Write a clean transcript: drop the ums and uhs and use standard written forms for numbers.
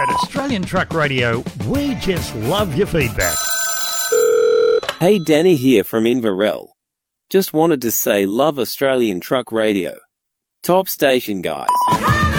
At Australian Truck Radio, we just love your feedback. Hey, Danny here from Inverell. Just wanted to say love Australian Truck Radio. Top station, guys.